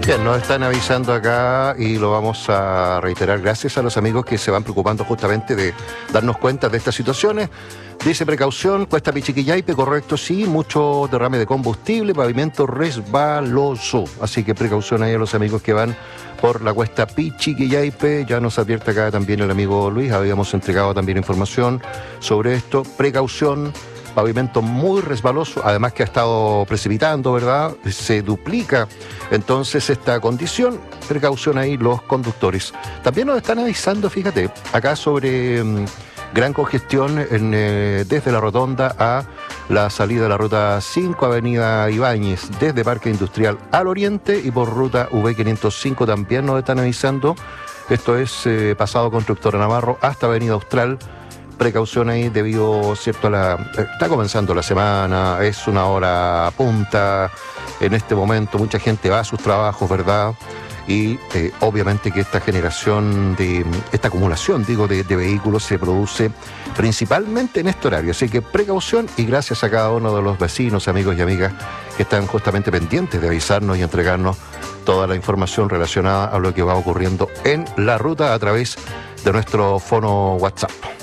Bien, nos están avisando acá y lo vamos a reiterar gracias a los amigos que se van preocupando justamente de darnos cuenta de estas situaciones. Dice precaución, cuesta Pichiquillaipe, correcto, sí, mucho derrame de combustible, pavimento resbaloso. Así que precaución ahí a los amigos que van por la cuesta Pichiquillaipe. Ya nos advierte acá también el amigo Luis, habíamos entregado también información sobre esto. Precaución. Pavimento muy resbaloso, además que ha estado precipitando, ¿verdad? Se duplica entonces esta condición. Precaución ahí los conductores. También nos están avisando, fíjate, acá sobre gran congestión desde la rotonda a la salida de la ruta 5, avenida Ibáñez, desde Parque Industrial al oriente y por ruta V505 también nos están avisando. Esto es pasado Constructora Navarro hasta avenida Austral. Precaución ahí debido, cierto, está comenzando la semana, es una hora punta, en este momento mucha gente va a sus trabajos, ¿verdad? Y obviamente que esta acumulación, de vehículos se produce principalmente en este horario, así que precaución y gracias a cada uno de los vecinos, amigos y amigas que están justamente pendientes de avisarnos y entregarnos toda la información relacionada a lo que va ocurriendo en la ruta a través de nuestro fono WhatsApp.